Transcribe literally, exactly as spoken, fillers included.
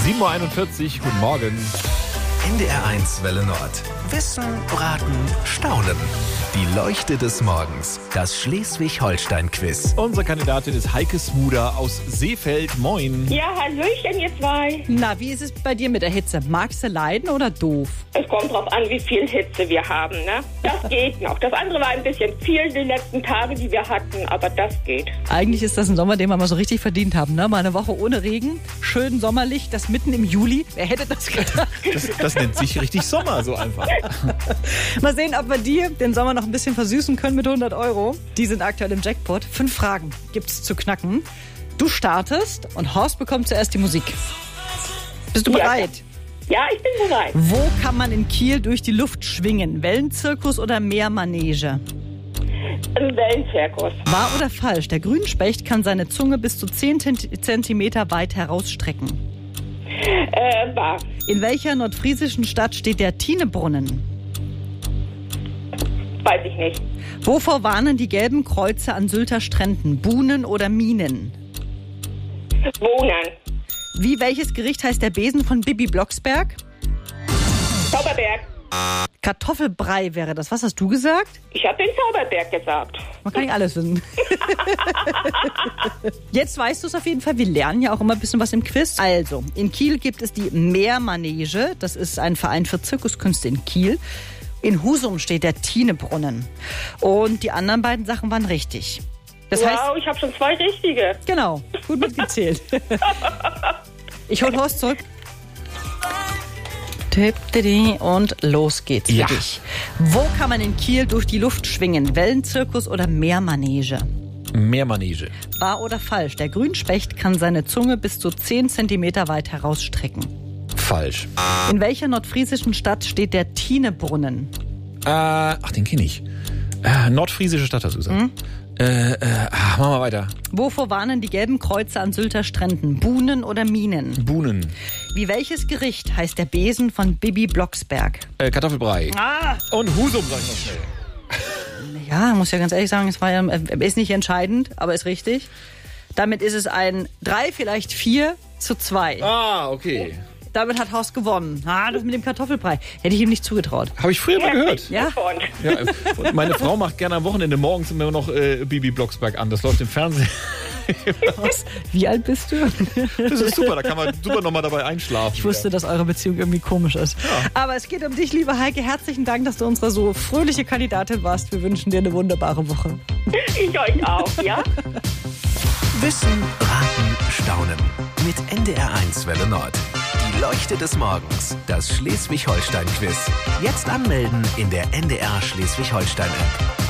sieben Uhr einundvierzig, guten Morgen. N D R eins Welle Nord. Wissen, Raten, Staunen. Die Leuchte des Morgens. Das Schleswig-Holstein-Quiz. Unsere Kandidatin ist Heike Smuder aus Seefeld. Moin. Ja, hallöchen, ihr zwei. Na, wie ist es bei dir mit der Hitze? Magst du leiden oder doof? Es kommt drauf an, wie viel Hitze wir haben, ne? Das geht noch. Das andere war ein bisschen viel die letzten Tage, die wir hatten, aber das geht. Eigentlich ist das ein Sommer, den wir mal so richtig verdient haben, ne? Mal eine Woche ohne Regen, schön sommerlich, das mitten im Juli. Wer hätte das gedacht? Das, das nennt sich richtig Sommer, so einfach. Mal sehen, ob wir dir den Sommer noch ein bisschen versüßen können mit hundert Euro. Die sind aktuell im Jackpot. Fünf Fragen gibt's zu knacken. Du startest und Horst bekommt zuerst die Musik. Bist du bereit? Ja, ich bin bereit. Wo kann man in Kiel durch die Luft schwingen? Wellenzirkus oder Meermanege? Ein Wellenzirkus. Wahr oder falsch? Der Grünspecht kann seine Zunge bis zu zehn Zentimeter weit herausstrecken. Äh, wahr. In welcher nordfriesischen Stadt steht der Tinebrunnen? Weiß ich nicht. Wovor warnen die gelben Kreuze an Sylter Stränden? Buhnen oder Minen? Wohnen. Wie welches Gericht heißt der Besen von Bibi Blocksberg? Zauberberg. Kartoffelbrei wäre das. Was hast du gesagt? Ich habe den Zauberberg gesagt. Man kann nicht alles wissen. Jetzt weißt du es auf jeden Fall. Wir lernen ja auch immer ein bisschen was im Quiz. Also, in Kiel gibt es die Meermanege. Das ist ein Verein für Zirkuskünste in Kiel. In Husum steht der Tinebrunnen. Und die anderen beiden Sachen waren richtig. Das heißt, wow, ich habe schon zwei richtige. genau, gut mitgezählt. Ich hol Horst zurück. Und los geht's Ja. für dich. Wo kann man in Kiel durch die Luft schwingen? Wellenzirkus oder Meermanege? Meermanege. Wahr oder falsch? Der Grünspecht kann seine Zunge bis zu zehn Zentimeter weit herausstrecken. Falsch. In welcher nordfriesischen Stadt steht der Tinebrunnen? Äh, ach, den kenne ich. Äh, nordfriesische Stadt, hast du gesagt. Mhm. Äh, äh, ach, machen wir weiter. Wovor warnen die gelben Kreuze an Sylter Stränden? Buhnen oder Minen? Buhnen. Wie welches Gericht heißt der Besen von Bibi Blocksberg? Äh, Kartoffelbrei. Ah! Und Husum, sag ich noch schnell. Ja, muss ja ganz ehrlich sagen, es war ja, ist nicht entscheidend, aber ist richtig. Damit ist es ein drei, vielleicht vier zu zwei. Ah, okay. Damit hat Horst gewonnen. Ah, das mit dem Kartoffelbrei. Hätte ich ihm nicht zugetraut. Habe ich früher mal gehört. Ja? Und Ja, und meine Frau macht gerne am Wochenende morgens immer noch äh, Bibi Blocksberg an. Das läuft im Fernsehen. Was? Wie alt bist du? Das ist super, da kann man super nochmal dabei einschlafen. Ich wusste, dass eure Beziehung irgendwie komisch ist. Aber es geht um dich, liebe Heike. Herzlichen Dank, dass du unsere so fröhliche Kandidatin warst. Wir wünschen dir eine wunderbare Woche. ich euch auch, ja? Wissen, Raten, Staunen. Mit N D R eins Welle Nord. Die Leuchte des Morgens. Das Schleswig-Holstein-Quiz. Jetzt anmelden in der N D R Schleswig-Holstein-App.